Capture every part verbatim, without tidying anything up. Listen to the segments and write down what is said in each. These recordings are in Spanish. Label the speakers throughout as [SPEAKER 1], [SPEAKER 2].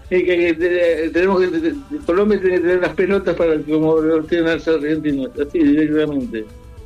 [SPEAKER 1] Y que, que te, tenemos que te, Colombia tiene que tener las pelotas para como lo tienen los argentinos, así directamente.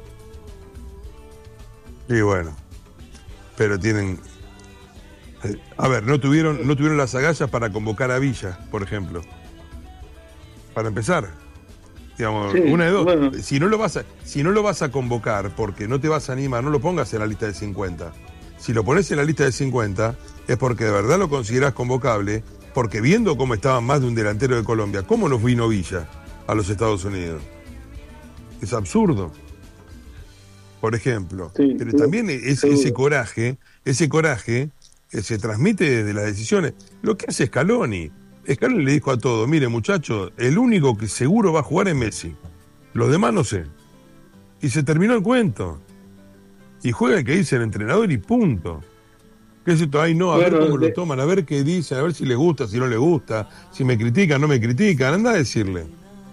[SPEAKER 2] Y bueno, pero tienen, eh, a ver, no tuvieron, no tuvieron las agallas para convocar a Villa, por ejemplo. Para empezar, digamos, sí, una de dos. Bueno. Si no lo vas a, si no lo vas a convocar porque no te vas a animar, no lo pongas en la lista de cincuenta. Si lo pones en la lista de cincuenta es porque de verdad lo considerás convocable. Porque viendo cómo estaba más de un delantero de Colombia, ¿cómo nos vino Villa a los Estados Unidos? Es absurdo. Por ejemplo. Sí, pero sí, también es, sí. ese coraje, ese coraje eh, se transmite desde las decisiones. Lo que hace Scaloni. Scaloni le dijo a todos, mire muchachos, el único que seguro va a jugar es Messi. Los demás no sé. Y se terminó el cuento. Y juega el que dice el entrenador y punto. ¿Qué es esto? Ay, no, a bueno, ver cómo de... lo toman, a ver qué dicen, a ver si les gusta, si no les gusta, si me critican, no me critican, anda a decirle.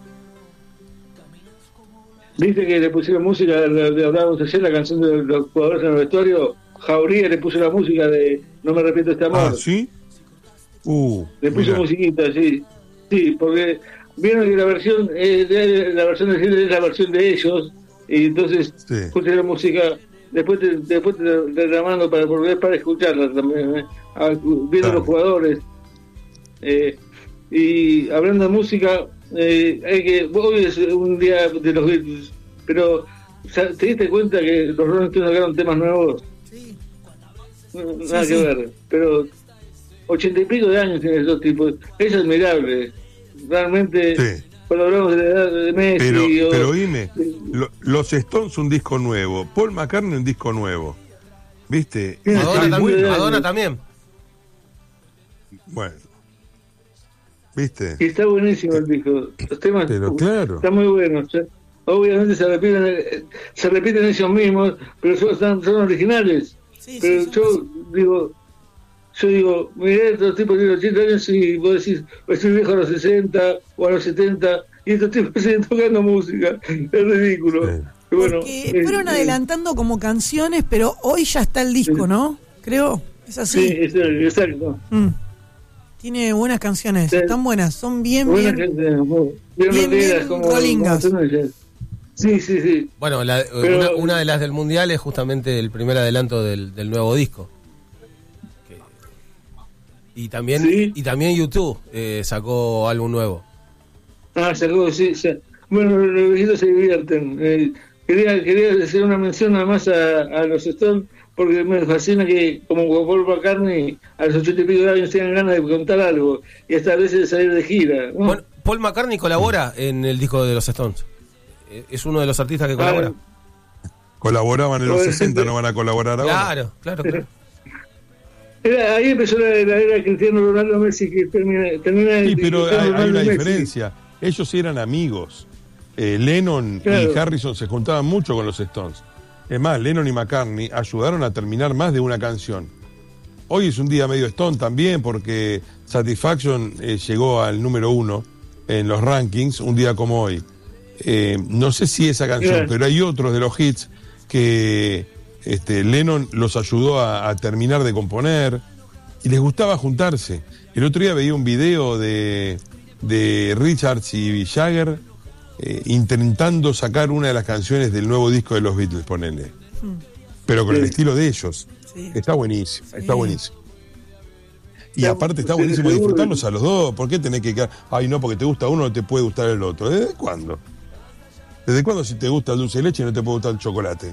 [SPEAKER 1] Dice que le pusieron música, le hablábamos ayer, la canción de los jugadores en el vestuario, Jauría le puso la música de No me arrepiento de este amor.
[SPEAKER 2] Ah, ¿sí? Uh,
[SPEAKER 1] le puso mirá. musiquita, sí, sí, porque vieron que la versión, eh, de, la versión de es la versión de ellos, y entonces sí. puse la música... Después te, después te, te la mando para volver para escucharla también, ¿eh? A, viendo claro. los jugadores. Eh, y hablando de música, eh, hay que hoy es un día de los Beatles, pero ¿te diste cuenta que los Rolling Stones sacaron temas nuevos?
[SPEAKER 3] Sí.
[SPEAKER 1] Nada sí, que sí. ver, pero ochenta y pico de años tienen esos tipos. Es admirable, realmente.
[SPEAKER 2] Sí.
[SPEAKER 1] Cuando hablamos de la edad de Messi...
[SPEAKER 2] Pero,
[SPEAKER 1] o...
[SPEAKER 2] pero oíme, lo, los Stones un disco nuevo, Paul McCartney un disco nuevo, ¿viste?
[SPEAKER 4] Sí, Madonna, también, Madonna también.
[SPEAKER 2] Bueno, ¿viste?
[SPEAKER 1] Y está buenísimo el disco. Los temas
[SPEAKER 2] pero claro.
[SPEAKER 1] están muy buenos. ¿eh? Obviamente se repiten se repiten ellos mismos, pero son, son originales. Sí, pero sí, yo sí. digo... Yo digo, mirá, estos tipos tienen ochenta años y vos decís, estoy viejo a los sesenta o a los setenta y estos tipos siguen tocando música. Es ridículo. Sí.
[SPEAKER 3] Bueno, porque fueron eh, adelantando como canciones, pero hoy ya está el disco, sí. ¿no? Creo, es así.
[SPEAKER 1] Sí, exacto.
[SPEAKER 3] Mm. Tiene buenas canciones, sí. están buenas, son bien, buenas bien,
[SPEAKER 1] canciones, bien,
[SPEAKER 3] bien, bien como, rolingas.
[SPEAKER 1] Como sí, sí, sí.
[SPEAKER 4] Bueno, la, pero, una, una de las del Mundial es justamente el primer adelanto del, del nuevo disco. Y también ¿sí? y también YouTube eh, sacó álbum nuevo.
[SPEAKER 1] Ah, sacó, sí. sí. Bueno, los viejitos se divierten. Eh, quería, quería hacer una mención nada más a, a los Stones, porque me fascina que, como Paul McCartney, a los ochenta y pico de años tengan ganas de contar algo, y hasta a veces de salir de gira. ¿no?
[SPEAKER 4] Bueno, Paul McCartney colabora en el disco de los Stones. Es uno de los artistas que colabora.
[SPEAKER 2] Ah, colaboraban en los sesenta, no van a colaborar ahora.
[SPEAKER 4] Claro, claro, claro.
[SPEAKER 1] Era, ahí empezó la, la era Cristiano Ronaldo Messi que termina, termina
[SPEAKER 2] sí, pero hay, hay una
[SPEAKER 1] Messi.
[SPEAKER 2] diferencia. Ellos eran amigos. Eh, Lennon claro. y Harrison se juntaban mucho con los Stones. Es más, Lennon y McCartney ayudaron a terminar más de una canción. Hoy es un día medio Stone también porque Satisfaction eh, llegó al número uno en los rankings un día como hoy. Eh, no sé si esa canción, claro. pero hay otros de los hits que Este, Lennon los ayudó a, a terminar de componer y les gustaba juntarse. El otro día veía un video de, de Richards y Jagger eh, intentando sacar una de las canciones del nuevo disco de los Beatles, ponele. Hmm. Pero con sí. el estilo de ellos. Sí. Está buenísimo, sí. está buenísimo. Y está, aparte está buenísimo disfrutarlos a los dos. ¿Por qué tenés que quedar? Ay, no, porque te gusta uno no te puede gustar el otro. ¿Desde cuándo? ¿Desde cuándo si te gusta el dulce de leche no te puede gustar el chocolate?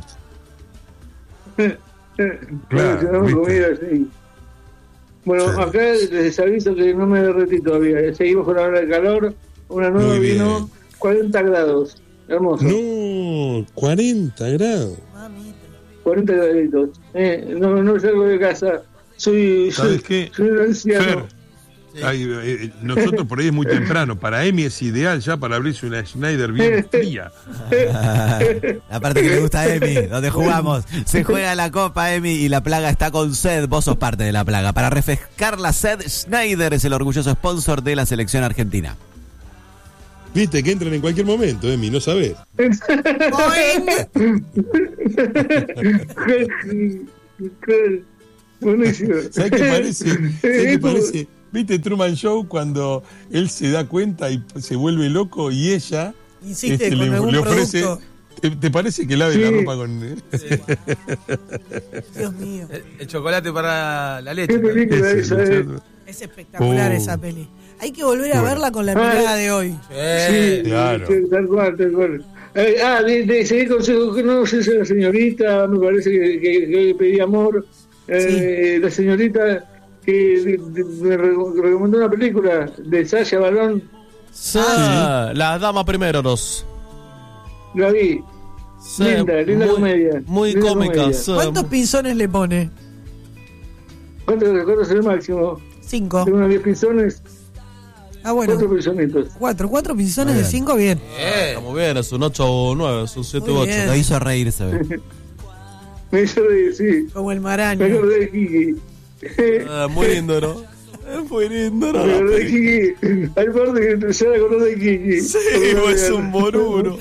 [SPEAKER 1] Claro, comida, sí. Bueno, sí. acá les aviso que no me derretí todavía. Seguimos con la hora de calor. Una nueva vino, cuarenta grados. Hermoso.
[SPEAKER 2] No, cuarenta grados.
[SPEAKER 1] cuarenta graditos. Eh, no, no salgo de casa. Soy,
[SPEAKER 2] ¿Sabes
[SPEAKER 1] soy,
[SPEAKER 2] qué?
[SPEAKER 1] soy un anciano.
[SPEAKER 2] Fer, sí. ay, eh, nosotros por ahí es muy temprano. Para Emi es ideal ya para abrirse una Schneider bien fría.
[SPEAKER 5] La parte que le gusta a Emi, donde jugamos. Se juega la Copa, Emi, y la plaga está con sed. Vos sos parte de la plaga. Para refrescar la sed, Schneider es el orgulloso sponsor de la selección argentina.
[SPEAKER 2] Viste que entran en cualquier momento, Emi, no sabés.
[SPEAKER 1] Buenísimo.
[SPEAKER 2] ¿Sabes qué parece? ¿Sabes qué parece? ¿Viste Truman Show cuando él se da cuenta y se vuelve loco y ella
[SPEAKER 3] insiste
[SPEAKER 2] este,
[SPEAKER 3] con
[SPEAKER 2] le,
[SPEAKER 3] algún
[SPEAKER 2] le ofrece...
[SPEAKER 3] producto?
[SPEAKER 2] ¿Te, te parece que lave
[SPEAKER 1] Sí.
[SPEAKER 2] la ropa con...?
[SPEAKER 4] Sí.
[SPEAKER 3] Dios mío.
[SPEAKER 4] El, el chocolate para la leche.
[SPEAKER 1] ¿Qué película
[SPEAKER 2] Ese,
[SPEAKER 1] esa es?
[SPEAKER 2] muchacho.
[SPEAKER 3] Es espectacular
[SPEAKER 2] Oh.
[SPEAKER 3] esa peli. Hay que volver a
[SPEAKER 2] Bueno.
[SPEAKER 3] verla con la mirada de hoy.
[SPEAKER 4] Eh,
[SPEAKER 1] Sí,
[SPEAKER 2] claro.
[SPEAKER 1] sí, tal cual, tal cual. Eh, ah, de, de seguir consejos, que no sé si la señorita, me parece que, que, que pedí amor. Eh, La señorita que de- de- me re- recomendó una película de Sasha Baron,
[SPEAKER 6] Sí,
[SPEAKER 3] Ah.
[SPEAKER 6] la dama primero dos.
[SPEAKER 1] la vi.
[SPEAKER 6] Sí,
[SPEAKER 1] Linda, linda
[SPEAKER 6] muy,
[SPEAKER 1] comedia.
[SPEAKER 6] Muy
[SPEAKER 1] linda
[SPEAKER 6] cómica.
[SPEAKER 1] comedia.
[SPEAKER 6] Sí.
[SPEAKER 3] ¿Cuántos pinzones le pone?
[SPEAKER 1] ¿Cuánto, ¿Cuánto es el máximo?
[SPEAKER 3] Cinco.
[SPEAKER 1] Tengo unos diez pinzones,
[SPEAKER 3] Ah, bueno.
[SPEAKER 1] cuatro pinzonitos.
[SPEAKER 3] Cuatro. Cuatro pinzones
[SPEAKER 5] Muy
[SPEAKER 3] de
[SPEAKER 5] bien.
[SPEAKER 3] cinco, bien.
[SPEAKER 4] eh.
[SPEAKER 6] Está muy bien, es un ocho o nueve, es un siete
[SPEAKER 3] Muy
[SPEAKER 6] u
[SPEAKER 3] bien.
[SPEAKER 6] ocho.
[SPEAKER 5] Lo hizo reír, se ve.
[SPEAKER 1] Me hizo reír, sí.
[SPEAKER 3] Como el
[SPEAKER 1] Me
[SPEAKER 3] maraño.
[SPEAKER 1] acordé de Kiki.
[SPEAKER 6] Ah, muy lindo, ¿no? Es muy lindo, ¿no?
[SPEAKER 1] Me acordé de Kiki. Hay parte que empecé a acordar de Kiki.
[SPEAKER 6] Sí, es un moruno.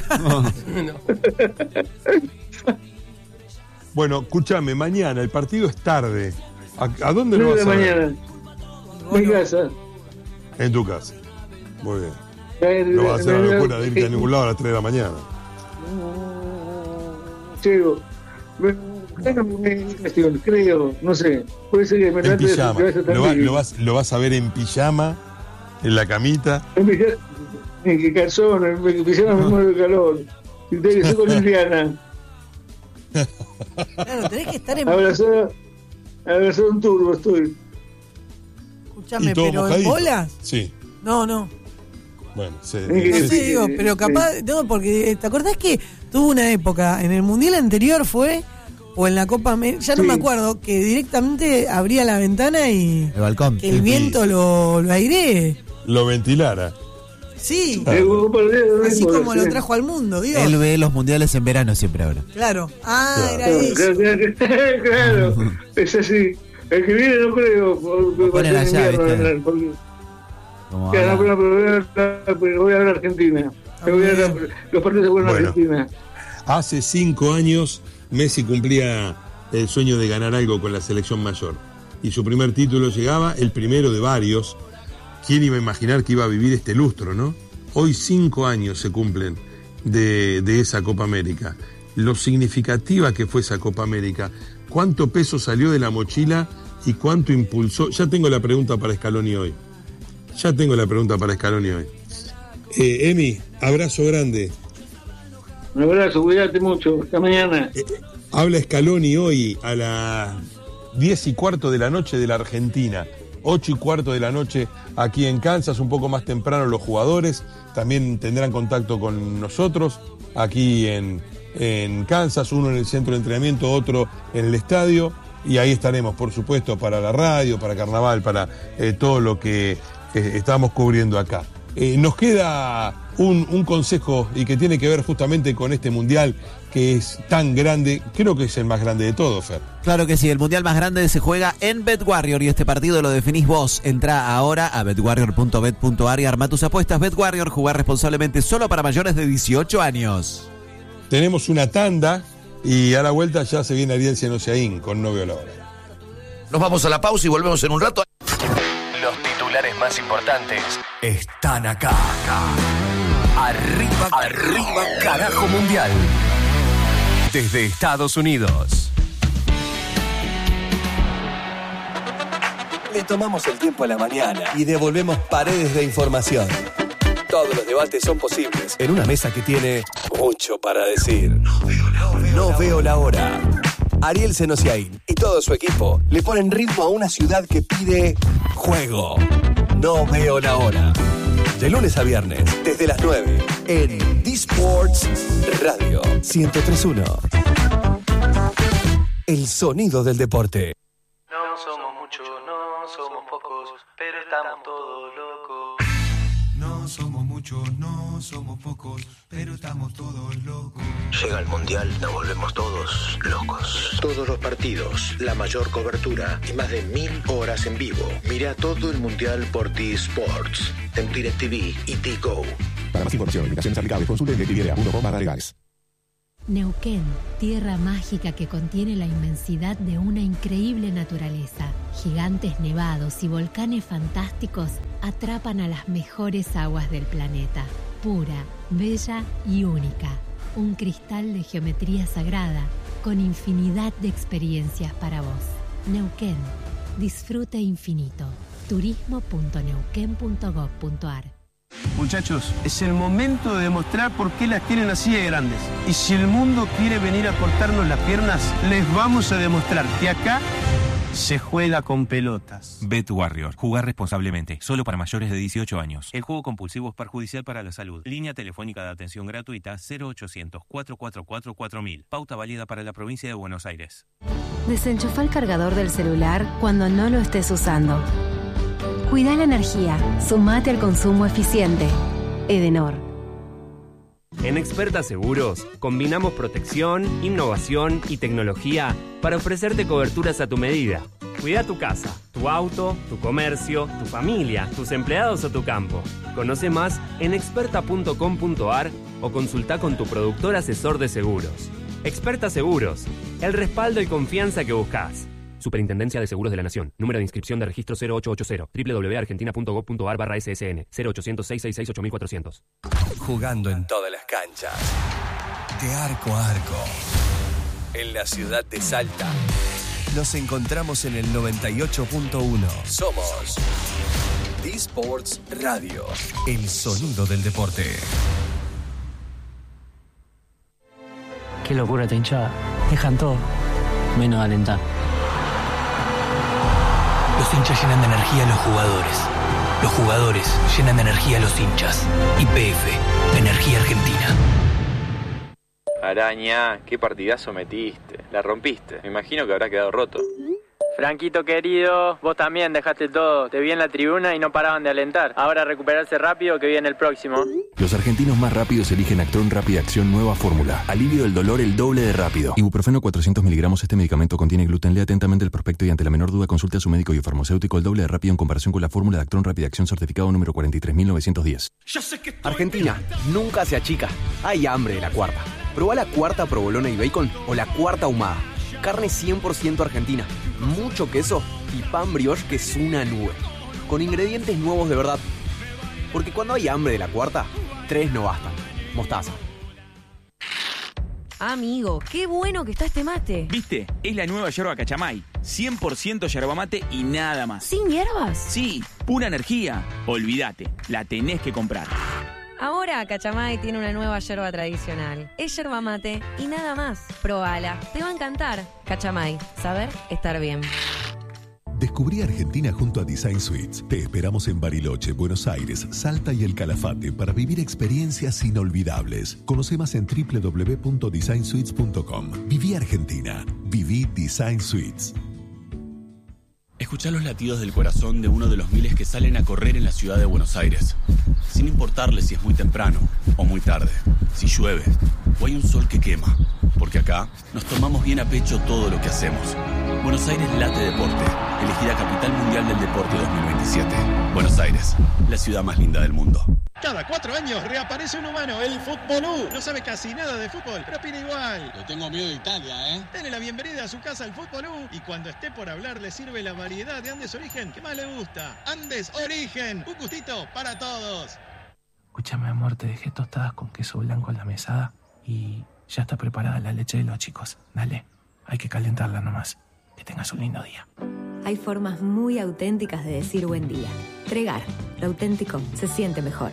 [SPEAKER 2] Bueno, escúchame, mañana el partido es tarde. ¿A, a dónde lo
[SPEAKER 1] nueve
[SPEAKER 2] vas
[SPEAKER 1] de la
[SPEAKER 2] a ver?
[SPEAKER 1] mañana. Mi casa.
[SPEAKER 2] En tu casa. Muy bien.
[SPEAKER 1] Eh,
[SPEAKER 2] No vas a hacer
[SPEAKER 1] eh,
[SPEAKER 2] la locura de irte
[SPEAKER 1] eh,
[SPEAKER 2] a ningún lado a las tres de la mañana.
[SPEAKER 1] Llego. Me- Tengo una indicación, creo, no sé. Puede ser que me
[SPEAKER 2] En
[SPEAKER 1] trate de
[SPEAKER 2] pijama.
[SPEAKER 1] que vaya
[SPEAKER 2] Lo, va-
[SPEAKER 1] también.
[SPEAKER 2] lo vas, lo vas a ver en pijama, en la camita.
[SPEAKER 1] En pijama, en que calzón, en pijama me muero de calor. Y tengo que ser con Liliana.
[SPEAKER 3] Claro, tenés que estar en.
[SPEAKER 1] Abrazar, abrazar un turbo estoy.
[SPEAKER 3] Escuchame,
[SPEAKER 2] y todo
[SPEAKER 3] pero en
[SPEAKER 2] mojadito.
[SPEAKER 3] bolas.
[SPEAKER 2] Sí.
[SPEAKER 3] No, no.
[SPEAKER 2] Bueno, se,
[SPEAKER 1] Eh,
[SPEAKER 3] No
[SPEAKER 2] se-
[SPEAKER 3] sé, digo,
[SPEAKER 1] sí,
[SPEAKER 3] pero
[SPEAKER 1] sí.
[SPEAKER 3] capaz. No, porque ¿te acordás que tuvo una época en el mundial anterior fue? O en la Copa América, ya no
[SPEAKER 1] Sí.
[SPEAKER 3] me acuerdo, que directamente abría la ventana y.
[SPEAKER 5] El balcón.
[SPEAKER 3] Que el viento lo, lo airee.
[SPEAKER 2] lo ventilara.
[SPEAKER 3] Sí.
[SPEAKER 2] Ah.
[SPEAKER 1] Eh, un par de días,
[SPEAKER 3] Así
[SPEAKER 1] mismo,
[SPEAKER 3] como lo
[SPEAKER 1] sí.
[SPEAKER 3] trajo al mundo, digo.
[SPEAKER 5] Él ve los mundiales en verano siempre ahora.
[SPEAKER 3] Claro. Ah,
[SPEAKER 2] Claro.
[SPEAKER 3] era
[SPEAKER 1] Claro,
[SPEAKER 3] eso.
[SPEAKER 1] claro, claro, claro, es así. El que viene no creo. Porque
[SPEAKER 5] Lo ponen
[SPEAKER 1] va a ser
[SPEAKER 5] allá,
[SPEAKER 1] invierno,
[SPEAKER 5] ¿viste?
[SPEAKER 1] vendrán, porque-
[SPEAKER 5] Como
[SPEAKER 1] Claro,
[SPEAKER 5] habla-
[SPEAKER 1] no, pero voy a hablar- pero voy a hablar Argentina.
[SPEAKER 3] Está
[SPEAKER 1] Voy a
[SPEAKER 3] bien.
[SPEAKER 1] hablar- los partidos se juegan en
[SPEAKER 2] Bueno.
[SPEAKER 1] Argentina.
[SPEAKER 2] Hace cinco años Messi cumplía el sueño de ganar algo con la selección mayor. Y su primer título llegaba, el primero de varios. ¿Quién iba a imaginar que iba a vivir este lustro, no? Hoy cinco años se cumplen de, de esa Copa América. Lo significativa que fue esa Copa América. ¿Cuánto peso salió de la mochila y cuánto impulsó? Ya tengo la pregunta para Scaloni hoy. Ya tengo la pregunta para Scaloni hoy. Eh, Emi, abrazo grande.
[SPEAKER 1] Un abrazo, cuídate mucho. Hasta mañana.
[SPEAKER 2] Eh, habla Scaloni hoy a las diez y cuarto de la noche de la Argentina. ocho y cuarto de la noche aquí en Kansas, un poco más temprano los jugadores. También tendrán contacto con nosotros aquí en, en Kansas, uno en el centro de entrenamiento, otro en el estadio. Y ahí estaremos, por supuesto, para la radio, para Carnaval, para eh, todo lo que eh, estamos cubriendo acá. Eh, nos queda un, un consejo y que tiene que ver justamente con este mundial que es tan grande, creo que es el más grande de todos, Fer.
[SPEAKER 5] Claro que sí, el mundial más grande se juega en BetWarrior y este partido lo definís vos. Entrá ahora a bet warrior punto bet punto a r y arma tus apuestas. BetWarrior, jugar responsablemente solo para mayores de dieciocho años.
[SPEAKER 2] Tenemos una tanda y a la vuelta ya se viene Ariel Senosiaín con No Veo la Hora.
[SPEAKER 7] Nos vamos a la pausa y volvemos en un rato. Los titulares más importantes están acá. Arriba, arriba, carajo mundial. Desde Estados Unidos.
[SPEAKER 8] Le tomamos el tiempo a la mañana y devolvemos paredes de información. Todos los debates son posibles en una mesa que tiene mucho para decir. No veo la hora. No veo la hora. Ariel Senosiaín y todo su equipo le ponen ritmo a una ciudad que pide juego. No veo la hora. De lunes a viernes, desde las nueve, en D-Sports Radio ciento tres punto uno. El sonido del deporte.
[SPEAKER 9] No somos muchos, no somos pocos, pero estamos todos locos.
[SPEAKER 10] No somos muchos, no somos pocos, pero estamos todos locos.
[SPEAKER 7] Llega el mundial, nos volvemos todos locos.
[SPEAKER 11] Todos los partidos, la mayor cobertura y más de mil horas en vivo. Mira todo el mundial por T-Sports, en DirecTV y T-Go.
[SPEAKER 10] Para más información, invitaciones aplicables, consulte en directv punto com barra legales.
[SPEAKER 12] Neuquén, tierra mágica que contiene la inmensidad de una increíble naturaleza. Gigantes nevados y volcanes fantásticos atrapan a las mejores aguas del planeta. Pura, bella y única. Un cristal de geometría sagrada con infinidad de experiencias para vos. Neuquén, disfrute infinito. turismo punto neuquén punto gob punto ar.
[SPEAKER 13] Muchachos, es el momento de demostrar por qué las tienen así de grandes. Y si el mundo quiere venir a cortarnos las piernas, les vamos a demostrar que acá se juega con pelotas.
[SPEAKER 14] Bet Warrior. Jugar responsablemente. Solo para mayores de dieciocho años. El juego compulsivo es perjudicial para la salud. Línea telefónica de atención gratuita cero ochocientos, cuatro cuatro cuatro, cuatro mil. Pauta válida para la provincia de Buenos Aires.
[SPEAKER 15] Desenchufa el cargador del celular cuando no lo estés usando. Cuida la energía. Sumate al consumo eficiente. Edenor.
[SPEAKER 16] En Experta Seguros, combinamos protección, innovación y tecnología para ofrecerte coberturas a tu medida. Cuida tu casa, tu auto, tu comercio, tu familia, tus empleados o tu campo. Conoce más en experta punto com punto ar o consulta con tu productor asesor de seguros. Experta Seguros, el respaldo y confianza que buscas. Superintendencia de Seguros de la Nación. Número de inscripción de registro cero ocho ocho cero. doble u doble u doble u punto argentina punto gob punto ar barra ese ese ene. cero ochocientos, seiscientos sesenta y seis, ocho mil cuatrocientos.
[SPEAKER 8] Jugando en todas las canchas. De arco a arco. En la ciudad de Salta. Nos encontramos en el noventa y ocho punto uno. Somos D-Sports Radio. El sonido del deporte.
[SPEAKER 17] Qué locura esta hinchada. Dejan todo, menos alentar.
[SPEAKER 18] Los hinchas llenan de energía a los jugadores. Los jugadores llenan de energía a los hinchas. Y P F, Energía Argentina.
[SPEAKER 19] Araña, qué partidazo metiste. La rompiste. Me imagino que habrá quedado roto.
[SPEAKER 20] Franquito querido, vos también dejaste todo. Te vi en la tribuna y no paraban de alentar. Ahora recuperarse rápido que viene el próximo.
[SPEAKER 21] Los argentinos más rápidos eligen Actron Rápida Acción Nueva Fórmula. Alivio del dolor el doble de rápido. Ibuprofeno cuatrocientos miligramos. Este medicamento contiene gluten. Lea atentamente el prospecto y ante la menor duda consulte a su médico y farmacéutico. El doble de rápido en comparación con la fórmula de Actron Rápida Acción certificado número cuarenta y tres mil novecientos diez.
[SPEAKER 22] Argentina, nunca se achica. Hay hambre de la cuarta. Probá la cuarta provolona y bacon o la cuarta ahumada. Carne cien por ciento argentina, mucho queso y pan brioche que es una nube. Con ingredientes nuevos de verdad. Porque cuando hay hambre de la cuarta, tres no bastan. Mostaza.
[SPEAKER 23] Amigo, qué bueno que está este mate.
[SPEAKER 24] ¿Viste? Es la nueva yerba Cachamay. cien por ciento yerba mate y nada más.
[SPEAKER 23] ¿Sin hierbas?
[SPEAKER 24] Sí, pura energía. Olvídate, la tenés que comprar.
[SPEAKER 23] Ahora Cachamay tiene una nueva yerba tradicional. Es yerba mate y nada más. Probala, te va a encantar. Cachamay, saber estar bien.
[SPEAKER 25] Descubrí Argentina junto a Design Suites. Te esperamos en Bariloche, Buenos Aires, Salta y El Calafate para vivir experiencias inolvidables. Conoce más en doble u doble u doble u punto design suites punto com. Viví Argentina. Viví Design Suites.
[SPEAKER 26] Escuchá los latidos del corazón de uno de los miles que salen a correr en la ciudad de Buenos Aires. Sin importarle si es muy temprano o muy tarde, si llueve o hay un sol que quema. Porque acá nos tomamos bien a pecho todo lo que hacemos. Buenos Aires late deporte. Elegida Capital Mundial del Deporte dos mil veintisiete. Buenos Aires, la ciudad más linda del mundo.
[SPEAKER 27] Cada cuatro años reaparece un humano, el Futbolú. No sabe casi nada de fútbol, pero opina igual.
[SPEAKER 28] Le tengo miedo de Italia, ¿eh?
[SPEAKER 27] Denle la bienvenida a su casa al Futbolú y cuando esté por hablar le sirve la variedad de Andes Origen que más le gusta. Andes Origen, un gustito para todos.
[SPEAKER 17] Escúchame, amor, te dejé tostadas con queso blanco en la mesada y ya está preparada la leche de los chicos. Dale, hay que calentarla nomás. Que tengas un lindo día.
[SPEAKER 15] Hay formas muy auténticas de decir buen día. Tregar, lo auténtico se siente mejor.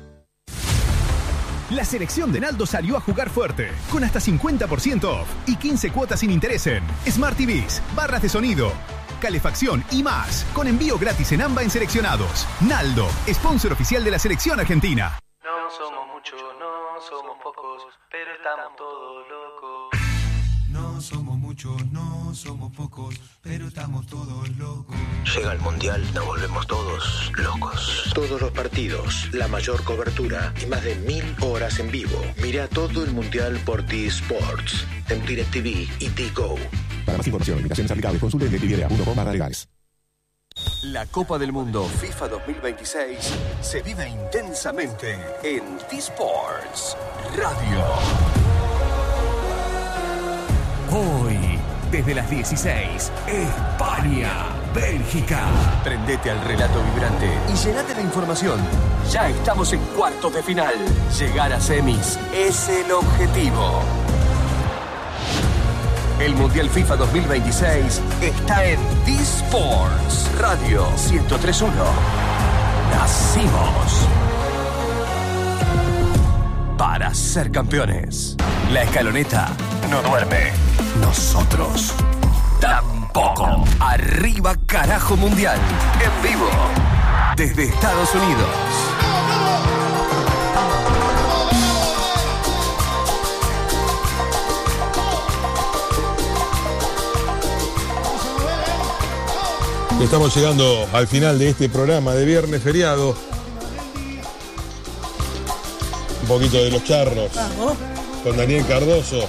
[SPEAKER 29] La selección de Naldo salió a jugar fuerte, con hasta cincuenta por ciento off y quince cuotas sin interés en Smart T Vs, barras de sonido, calefacción y más, con envío gratis en AMBA en seleccionados. Naldo, sponsor oficial de la selección argentina.
[SPEAKER 9] No somos muchos, no somos pocos, pero estamos todos locos.
[SPEAKER 10] No somos muchos, no somos pocos, pero estamos todos locos.
[SPEAKER 11] Llega el Mundial, nos volvemos todos locos. Todos los partidos, la mayor cobertura y más de mil horas en vivo. Mira todo el Mundial por T-Sports, en DirecTV y T-Go.
[SPEAKER 30] Para más información, limitaciones aplicables, consulte en directv punto com barra legales.
[SPEAKER 8] La Copa del Mundo FIFA dos mil veintiséis se vive intensamente en T-Sports Radio. Desde las dieciséis, España, Bélgica. Prendete al relato vibrante y llenate de información. Ya estamos en cuartos de final. Llegar a semis es el objetivo. El Mundial FIFA dos mil veintiséis está en D-Sports Radio ciento tres punto uno. Nacimos para ser campeones. La escaloneta no duerme. Nosotros tampoco. Arriba carajo mundial. En vivo. Desde Estados Unidos.
[SPEAKER 1] Estamos llegando al final de este programa de viernes feriado. Un poquito de los charros.
[SPEAKER 2] Vamos.
[SPEAKER 1] Con Daniel Cardoso.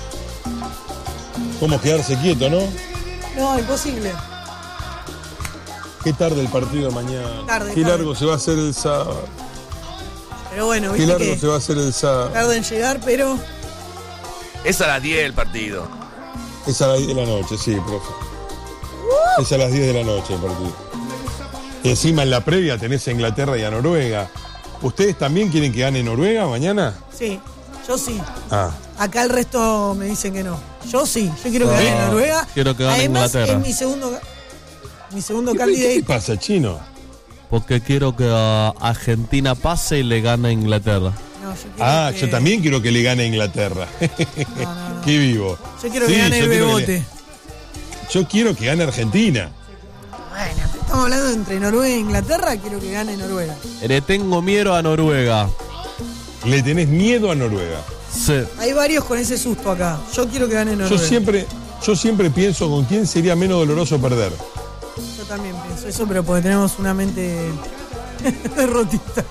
[SPEAKER 1] ¿Cómo quedarse quieto, no?
[SPEAKER 2] No, imposible.
[SPEAKER 1] Qué tarde el partido mañana.
[SPEAKER 2] Tarde,
[SPEAKER 1] Qué
[SPEAKER 2] tarde.
[SPEAKER 1] largo se va a hacer el sábado.
[SPEAKER 2] Pero bueno,
[SPEAKER 1] Qué
[SPEAKER 2] viste
[SPEAKER 1] largo
[SPEAKER 2] que
[SPEAKER 1] se va a hacer el sábado.
[SPEAKER 2] tarda en llegar, pero
[SPEAKER 3] Es a las diez el partido.
[SPEAKER 1] Es a las diez de la noche, sí, profe. Es a las diez de la noche el partido. Y encima en la previa tenés a Inglaterra y a Noruega. ¿Ustedes también quieren que gane Noruega mañana?
[SPEAKER 2] sí, yo sí.
[SPEAKER 1] Ah,
[SPEAKER 2] Acá el resto me dicen que no. Yo sí, yo quiero que
[SPEAKER 1] No.
[SPEAKER 2] gane Noruega.
[SPEAKER 4] Quiero que gane
[SPEAKER 2] Además,
[SPEAKER 4] Inglaterra.
[SPEAKER 2] es mi segundo, mi segundo
[SPEAKER 1] ¿Qué,
[SPEAKER 2] candidate.
[SPEAKER 1] ¿Qué pasa, Chino?
[SPEAKER 4] Porque quiero que uh, Argentina pase y le gane a Inglaterra.
[SPEAKER 2] No, yo quiero
[SPEAKER 1] Ah,
[SPEAKER 2] que-
[SPEAKER 1] yo también quiero que le gane a Inglaterra. Qué vivo.
[SPEAKER 2] Yo quiero que gane
[SPEAKER 1] yo
[SPEAKER 2] el
[SPEAKER 1] quiero que
[SPEAKER 2] Bebote.
[SPEAKER 1] le- Yo quiero que gane Argentina.
[SPEAKER 2] Bueno, pero estamos hablando entre Noruega e Inglaterra, quiero que gane Noruega.
[SPEAKER 4] Le tengo miedo a Noruega.
[SPEAKER 1] ¿Le tenés miedo a Noruega?
[SPEAKER 4] Sí.
[SPEAKER 2] Hay varios con ese susto acá. Yo quiero que gane Noruega.
[SPEAKER 1] Yo siempre, yo siempre pienso con quién sería menos doloroso perder.
[SPEAKER 2] Yo también pienso eso, pero porque tenemos una mente derrotista.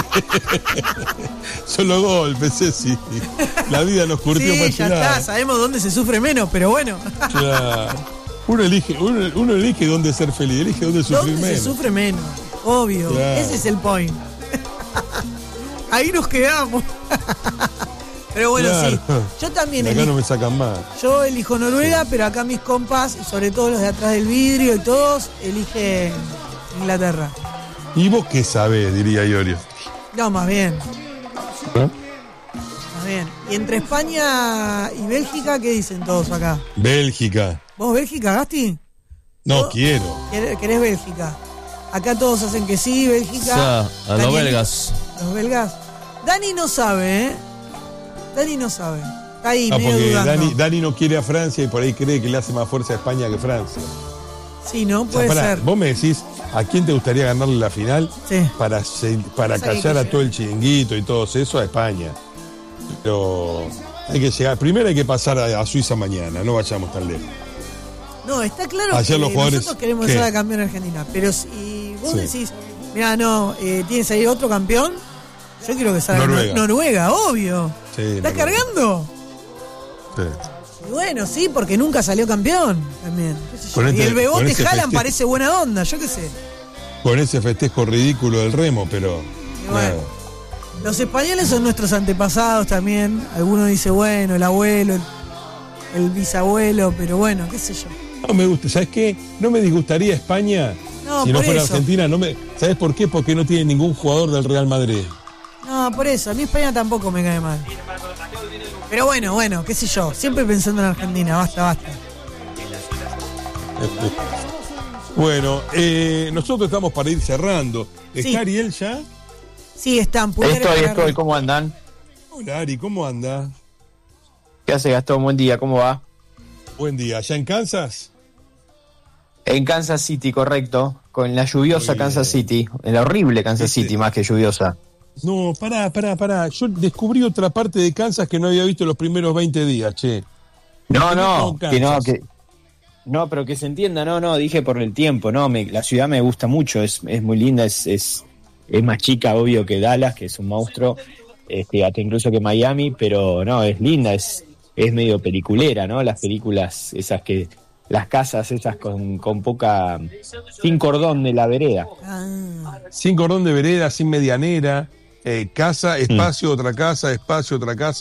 [SPEAKER 1] Solo golpes, Ceci. La vida nos curtió
[SPEAKER 2] Sí,
[SPEAKER 1] para
[SPEAKER 2] ya
[SPEAKER 1] este lado.
[SPEAKER 2] está, sabemos dónde se sufre menos, pero bueno.
[SPEAKER 1] Claro. Uno elige, uno, uno elige dónde ser feliz, elige dónde sufrir
[SPEAKER 2] ¿Dónde
[SPEAKER 1] menos.
[SPEAKER 2] se sufre menos? Obvio.
[SPEAKER 1] Claro.
[SPEAKER 2] Ese es el point. Ahí nos quedamos. Pero bueno,
[SPEAKER 1] Claro.
[SPEAKER 2] sí. Yo también
[SPEAKER 1] De acá
[SPEAKER 2] elijo.
[SPEAKER 1] no me sacan más.
[SPEAKER 2] Yo elijo Noruega, pero acá mis compas, y sobre todo los de atrás del vidrio y todos, eligen Inglaterra.
[SPEAKER 1] ¿Y vos qué sabés? Diría Iorio.
[SPEAKER 2] No, más bien.
[SPEAKER 1] ¿Eh?
[SPEAKER 2] Más bien. Y entre España y Bélgica, ¿qué dicen todos acá?
[SPEAKER 1] Bélgica.
[SPEAKER 2] ¿Vos Bélgica, Gasti?
[SPEAKER 1] No quiero.
[SPEAKER 2] ¿Querés, querés Bélgica? Acá todos hacen que sí, Bélgica.
[SPEAKER 4] O sea, a los
[SPEAKER 2] Daniel-
[SPEAKER 4] belgas.
[SPEAKER 2] Los belgas. Dani no sabe, ¿eh? Dani no sabe. Está ahí,
[SPEAKER 1] Ah,
[SPEAKER 2] medio
[SPEAKER 1] porque
[SPEAKER 2] dudando.
[SPEAKER 1] Dani, Dani no quiere a Francia y por ahí cree que le hace más fuerza a España que Francia.
[SPEAKER 2] Sí, ¿no?
[SPEAKER 1] O sea,
[SPEAKER 2] Puede
[SPEAKER 1] pará,
[SPEAKER 2] ser.
[SPEAKER 1] vos me decís, ¿a quién te gustaría ganarle la final?
[SPEAKER 2] Sí.
[SPEAKER 1] Para, se- para
[SPEAKER 2] Pasa que hay
[SPEAKER 1] callar
[SPEAKER 2] que
[SPEAKER 1] a
[SPEAKER 2] llegar.
[SPEAKER 1] todo el chiringuito y todo eso, a España. Pero hay que llegar. Primero hay que pasar a, a Suiza mañana, no vayamos tan lejos.
[SPEAKER 2] No, está claro
[SPEAKER 1] Ayer
[SPEAKER 2] que
[SPEAKER 1] los jugadores-
[SPEAKER 2] nosotros queremos
[SPEAKER 1] ¿qué?
[SPEAKER 2] ser la campeona argentina. Pero si vos
[SPEAKER 1] Sí.
[SPEAKER 2] decís, mira, no, eh, tienes ahí otro campeón, yo quiero que salga
[SPEAKER 1] Noruega.
[SPEAKER 2] Nor- Noruega, obvio.
[SPEAKER 1] Sí,
[SPEAKER 2] ¿Estás
[SPEAKER 1] Noruega.
[SPEAKER 2] cargando?
[SPEAKER 1] Sí.
[SPEAKER 2] Y bueno, sí, porque nunca salió campeón también. qué sé yo.
[SPEAKER 1] Con
[SPEAKER 2] y
[SPEAKER 1] este-
[SPEAKER 2] el
[SPEAKER 1] con
[SPEAKER 2] Bebote
[SPEAKER 1] ese
[SPEAKER 2] Haaland
[SPEAKER 1] festejo.
[SPEAKER 2] parece buena onda, yo qué sé.
[SPEAKER 1] Con ese festejo ridículo del remo, pero.
[SPEAKER 2] Y bueno,
[SPEAKER 1] nada.
[SPEAKER 2] los españoles son nuestros antepasados también. Algunos dicen, bueno, el abuelo, el, el bisabuelo, pero bueno, qué sé yo.
[SPEAKER 1] No me gusta, ¿sabes qué? No me disgustaría España
[SPEAKER 2] No,
[SPEAKER 1] si no
[SPEAKER 2] por
[SPEAKER 1] fuera
[SPEAKER 2] eso.
[SPEAKER 1] Argentina. No me, ¿sabes por qué? Porque no tiene ningún jugador del Real Madrid.
[SPEAKER 2] No, por eso, a mí España tampoco me cae mal. Pero bueno, bueno, qué sé yo, siempre pensando en Argentina, basta, basta.
[SPEAKER 1] Bueno, eh, nosotros estamos para ir cerrando. ¿Está
[SPEAKER 2] Sí.
[SPEAKER 1] Ariel ya?
[SPEAKER 2] Sí, están, pudieron
[SPEAKER 19] Estoy,
[SPEAKER 2] agarrar-
[SPEAKER 19] estoy, ¿cómo andan?
[SPEAKER 1] Hola Ari, ¿cómo anda?
[SPEAKER 19] ¿Qué hace Gastón? Buen día, ¿cómo va?
[SPEAKER 1] Buen día. ¿Ya en Kansas?
[SPEAKER 19] En Kansas City, correcto. Con la lluviosa
[SPEAKER 1] Muy
[SPEAKER 19] Kansas City. La horrible Kansas
[SPEAKER 1] Este-
[SPEAKER 19] City, más que lluviosa.
[SPEAKER 1] No, pará, pará, pará. Yo descubrí otra parte de Kansas que no había visto los primeros veinte días, che.
[SPEAKER 19] No, no,
[SPEAKER 1] No,
[SPEAKER 19] que no,
[SPEAKER 1] Kansas.
[SPEAKER 19] que... No, pero que se entienda, no, no, dije por el tiempo, no, me, la ciudad me gusta mucho, es, es muy linda, es, es, es más chica, obvio, que Dallas, que es un monstruo, este, hasta incluso que Miami, pero no, es linda, es, es medio peliculera, ¿no? Las películas, esas que, las casas esas con, con poca, sin cordón de la vereda.
[SPEAKER 1] Sin cordón de vereda, sin medianera, eh, casa, espacio, otra casa, espacio, otra casa.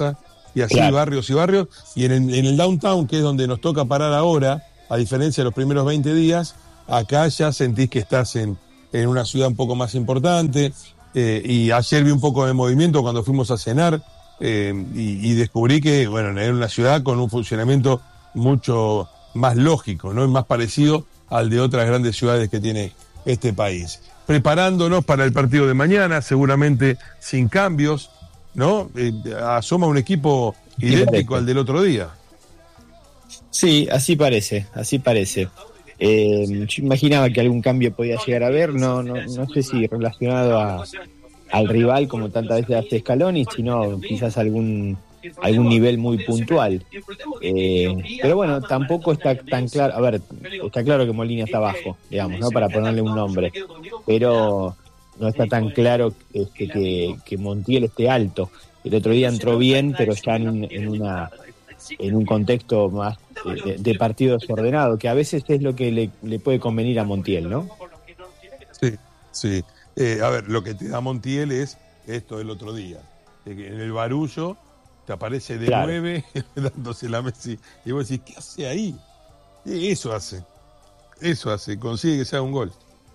[SPEAKER 1] y así
[SPEAKER 19] Claro.
[SPEAKER 1] barrios y barrios, y en el, en el downtown, que es donde nos toca parar ahora, a diferencia de los primeros veinte días, acá ya sentís que estás en, en una ciudad un poco más importante, eh, y ayer vi un poco de movimiento cuando fuimos a cenar, eh, y, y descubrí que, bueno, era una ciudad con un funcionamiento mucho más lógico, ¿no? Y más parecido al de otras grandes ciudades que tiene este país. Preparándonos para el partido de mañana, seguramente sin cambios, ¿no? Eh, asoma un equipo idéntico al del otro día.
[SPEAKER 19] Sí, así parece, así parece. Eh, yo imaginaba que algún cambio podía llegar a haber, no, no, no sé si relacionado a, al rival como tantas veces hace Scaloni, sino quizás algún algún nivel muy puntual. Eh, pero bueno, tampoco está tan claro, a ver, está claro que Molina está abajo, digamos, ¿no? Para ponerle un nombre, pero no está tan claro este, que, que Montiel esté alto. El otro día entró bien, pero ya en, un, en una en un contexto más de, de partido desordenado, que a veces es lo que le, le puede convenir a Montiel, ¿no?
[SPEAKER 1] Sí, sí. Eh, a ver, lo que te da Montiel es esto del otro día. Eh, que en el barullo te aparece de
[SPEAKER 19] Claro.
[SPEAKER 1] nueve dándose la Messi. Y vos decís, ¿qué hace ahí? Eh, Eso hace. Eso hace. Consigue que sea un gol.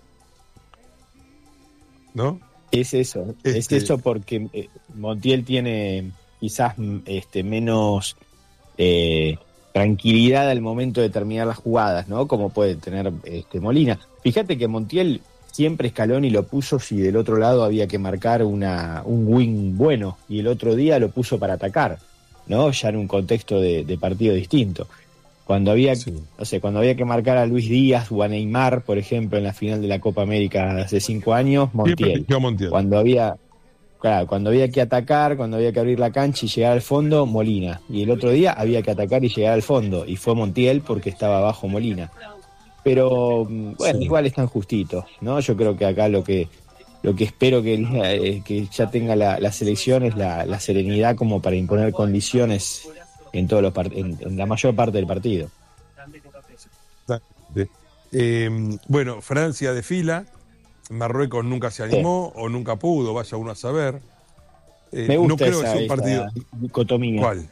[SPEAKER 1] ¿No?
[SPEAKER 19] Es eso,
[SPEAKER 1] Este-
[SPEAKER 19] es eso porque eh, Montiel tiene quizás mm, este, menos eh, tranquilidad al momento de terminar las jugadas, ¿no? Como puede tener este, Molina. Fíjate que Montiel siempre Scaloni lo puso si del otro lado había que marcar una, un win bueno, y el otro día lo puso para atacar, ¿no? Ya en un contexto de, de partido distinto. Cuando había, no sé, cuando había que marcar a Luis Díaz o a Neymar, por ejemplo, en la final de la Copa América de hace cinco años, Montiel.
[SPEAKER 1] eligió a Montiel.
[SPEAKER 19] Cuando había, claro, cuando había que atacar, cuando había que abrir la cancha y llegar al fondo, Molina. Y el otro día había que atacar y llegar al fondo, y fue Montiel porque estaba abajo Molina. Pero bueno, igual están justitos, ¿no? Yo creo que acá lo que lo que espero que, eh, que ya tenga la, la selección es la, la serenidad como para imponer condiciones en todos los part- en, en la mayor parte del partido.
[SPEAKER 1] Eh, bueno, Francia desfila, Marruecos nunca se animó o nunca pudo, vaya uno a saber. Eh,
[SPEAKER 19] Me gusta
[SPEAKER 1] no creo
[SPEAKER 19] esa,
[SPEAKER 1] que sea un
[SPEAKER 19] esa
[SPEAKER 1] partido.
[SPEAKER 19] dicotomía.
[SPEAKER 1] ¿Cuál?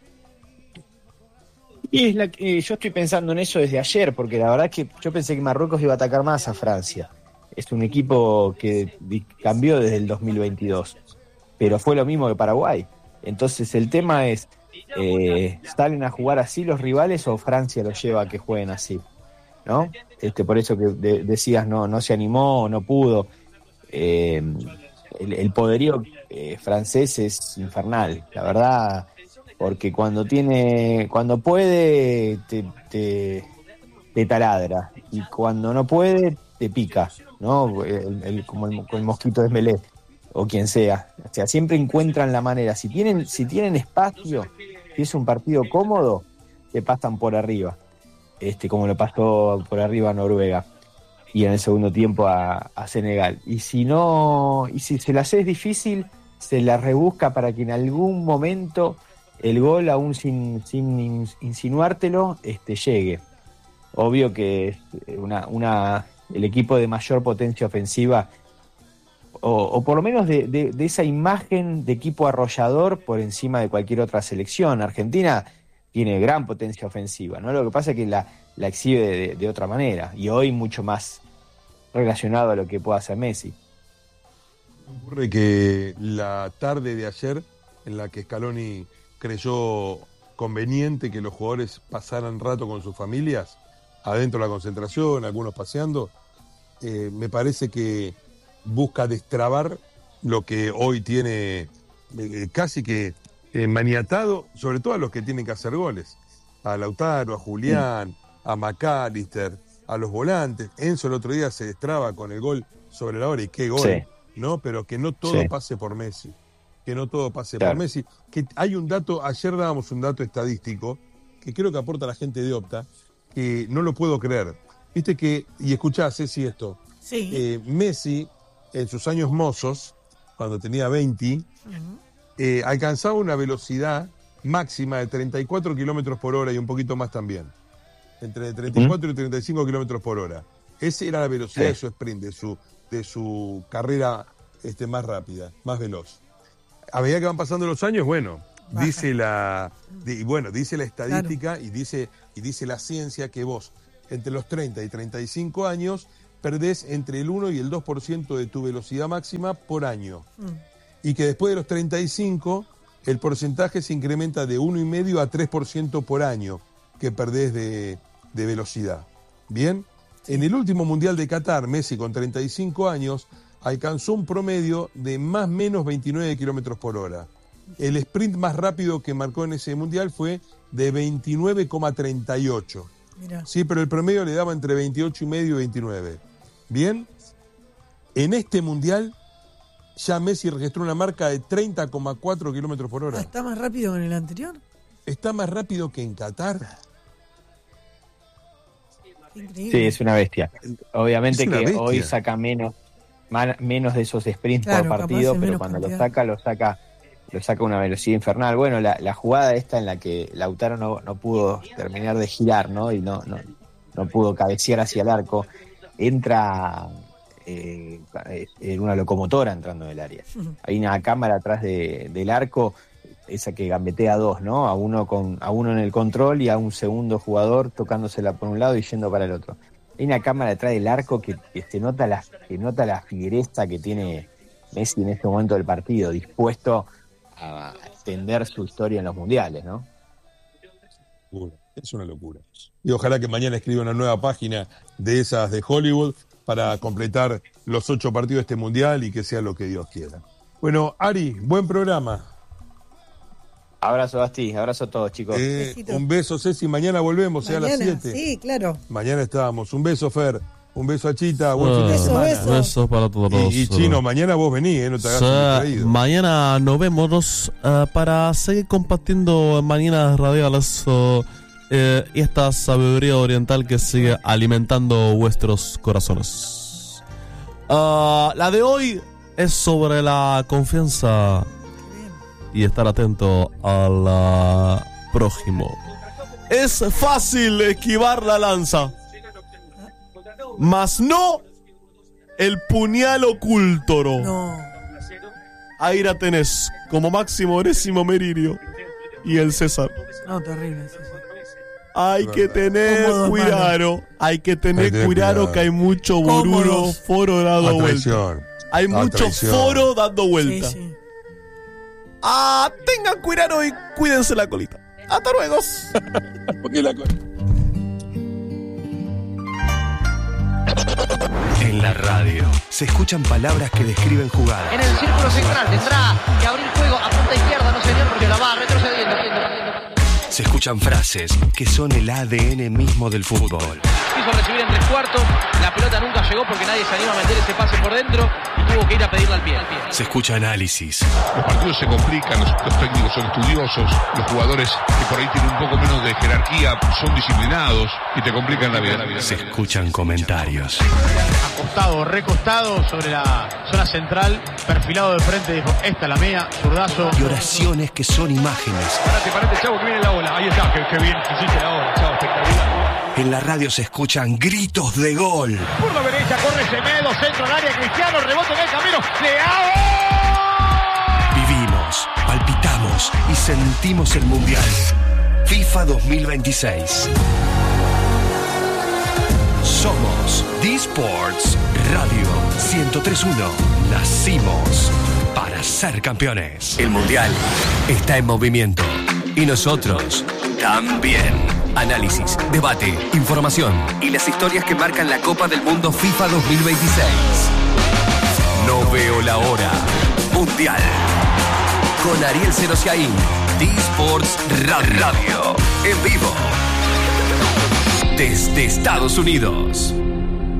[SPEAKER 19] Y es la que, eh, yo estoy pensando en eso desde ayer, porque la verdad es que yo pensé que Marruecos iba a atacar más a Francia. Es un equipo que di- cambió desde el dos mil veintidós, pero fue lo mismo que Paraguay. Entonces el tema es, eh, ¿salen a jugar así los rivales o Francia los lleva a que jueguen así? ¿No? Este, por eso que de- decías, no, no se animó, no pudo. Eh, el, el poderío eh, francés es infernal, la verdad, porque cuando tiene, cuando puede, te, te, te taladra, y cuando no puede, te pica, ¿no? El, el- como el, el mosquito de Melé, o quien sea. O sea, siempre encuentran la manera. Si tienen, si tienen espacio, si es un partido cómodo, te pasan por arriba. Este, como lo pasó por arriba a Noruega y en el segundo tiempo a, a Senegal. Y si no, y si se la hace difícil, se la rebusca para que en algún momento el gol, aún sin, sin in- insinuártelo, este, llegue. Obvio que una, una, el equipo de mayor potencia ofensiva, o, o por lo menos de, de, de esa imagen de equipo arrollador por encima de cualquier otra selección. Argentina tiene gran potencia ofensiva, ¿no? Lo que pasa es que la, la exhibe de, de otra manera, y hoy mucho más relacionado a lo que pueda hacer Messi.
[SPEAKER 1] Ocurre que la tarde de ayer, en la que Scaloni creyó conveniente que los jugadores pasaran rato con sus familias, adentro de la concentración, algunos paseando, eh, me parece que busca destrabar lo que hoy tiene eh, casi que eh, maniatado, sobre todo a los que tienen que hacer goles, a Lautaro, a Julián, a McAllister, a los volantes. Enzo el otro día se destraba con el gol sobre la hora, y qué gol,
[SPEAKER 19] Sí.
[SPEAKER 1] ¿no? Pero que no todo
[SPEAKER 19] Sí.
[SPEAKER 1] pase por Messi, que no todo pase
[SPEAKER 19] Claro.
[SPEAKER 1] por Messi. Que hay un dato, ayer dábamos un dato estadístico que creo que aporta la gente de Opta, que no lo puedo creer. Viste que, y escuchá, Ceci, esto,
[SPEAKER 2] Sí.
[SPEAKER 1] eh, Messi en sus años mozos, cuando tenía veinte, eh, alcanzaba una velocidad máxima de treinta y cuatro kilómetros por hora y un poquito más también. Entre treinta y cuatro y treinta y cinco kilómetros por hora. Esa era la velocidad
[SPEAKER 19] Sí.
[SPEAKER 1] de su sprint, de su, de su carrera este, más rápida, más veloz. A medida que van pasando los años, bueno, dice la, di, bueno, dice la estadística claro. y dice y dice la ciencia que vos entre los treinta y treinta y cinco años perdés entre el uno y el dos por ciento de tu velocidad máxima por año. Mm. Y que después de los treinta y cinco el porcentaje se incrementa de uno coma cinco a tres por ciento por año que perdés de, de velocidad. ¿Bien? Sí. En el último Mundial de Qatar, Messi con treinta y cinco años alcanzó un promedio de más o menos veintinueve kilómetros por hora. El sprint más rápido que marcó en ese Mundial fue de veintinueve coma treinta y ocho. Mirá. Sí, pero el promedio le daba entre veintiocho y medio y veintinueve. ¿Bien? En este Mundial ya Messi registró una marca de treinta coma cuatro kilómetros por hora.
[SPEAKER 2] ¿Está más rápido que en el anterior?
[SPEAKER 1] Está más rápido que en Qatar.
[SPEAKER 19] Increíble. Sí, es una bestia. Obviamente una que bestia. Hoy saca menos, man, menos de esos sprints claro, por partido, pero cuando cantidad. lo saca, lo saca, lo saca a una velocidad infernal. Bueno, la, la jugada esta en la que Lautaro no, no pudo terminar de girar, ¿no? Y no, no, no pudo cabecear hacia el arco. Entra eh, en una locomotora entrando en el área. Uh-huh. Hay una cámara atrás de, del arco, esa que gambetea a dos, ¿no? A uno con, a uno en el control y a un segundo jugador tocándosela por un lado y yendo para el otro. Hay una cámara detrás del arco que, que se nota la, que nota la fiereza que tiene Messi en este momento del partido, dispuesto a extender su historia en los mundiales, ¿no?
[SPEAKER 1] Es una locura. Y ojalá que mañana escriba una nueva página de esas de Hollywood para completar los ocho partidos de este mundial y que sea lo que Dios quiera. Bueno, Ari, buen programa.
[SPEAKER 19] Abrazo, Basti, abrazo a todos, chicos.
[SPEAKER 1] Eh, un beso, Ceci, mañana volvemos, sea a las siete.
[SPEAKER 2] Sí, claro.
[SPEAKER 1] Mañana estábamos. Un beso, Fer. Un beso a Chita. Buen fin de semana.
[SPEAKER 4] Beso, beso para todos.
[SPEAKER 1] Y, y Chino, mañana vos venís, ¿eh? No te hagas distraído.
[SPEAKER 4] Mañana nos vemos uh, para seguir compartiendo mañanas radiales uh, eh, y esta sabiduría oriental que sigue alimentando vuestros corazones. Uh, la de hoy es sobre la confianza y estar atento al uh, prójimo. Es fácil esquivar la lanza, mas no el puñal oculto.
[SPEAKER 2] No.
[SPEAKER 4] Ahí la tenés, como Máximo Décimo Meridio y el César.
[SPEAKER 2] No, terrible, César.
[SPEAKER 4] Hay que tener cuidado, hay que tener cuidado que hay mucho boruro, foro dando vuelta. Hay mucho traición. Foro dando vuelta. Sí, sí. Ah, tengan cuidado y cuídense la colita. Hasta luego.
[SPEAKER 1] ¿Por qué la colita?
[SPEAKER 8] En la radio se escuchan palabras que describen jugadas.
[SPEAKER 5] En el círculo central tendrá que abrir juego a punta izquierda, no señor, porque la va retrocediendo.
[SPEAKER 8] Se escuchan frases que son el A D N mismo del fútbol.
[SPEAKER 5] Quiso recibir en tres cuartos, la pelota nunca llegó porque nadie se anima a meter ese pase por dentro y tuvo que ir a pedirle al pie. Al pie.
[SPEAKER 8] Se escucha análisis.
[SPEAKER 6] Los partidos se complican, los, los técnicos son estudiosos, los jugadores que por ahí tienen un poco menos de jerarquía son disciplinados y te complican la vida. La vida
[SPEAKER 8] se la vida. Escuchan comentarios.
[SPEAKER 5] Acostado, recostado sobre la zona central, perfilado de frente, dijo, esta es la mía, zurdazo.
[SPEAKER 8] Y oraciones que son imágenes.
[SPEAKER 5] Parate, parate, chavo, que viene la ola. Ahí está, qué, qué bien hiciste la ola, chavo, espectacular.
[SPEAKER 8] En la radio se escuchan gritos de gol.
[SPEAKER 5] Por la derecha corre Semedo, centro al área, Cristiano, rebote en el camino, Leao.
[SPEAKER 8] Vivimos, palpitamos y sentimos el Mundial. FIFA dos mil veintiséis. Somos D-Sports Radio ciento tres punto uno. Nacimos para ser campeones. El Mundial está en movimiento y nosotros también. Análisis, debate, información y las historias que marcan la Copa del Mundo FIFA dos mil veintiséis. No veo la hora. Mundial. Con Ariel Serosiaín. D-Sports Radio. En vivo. Desde Estados Unidos.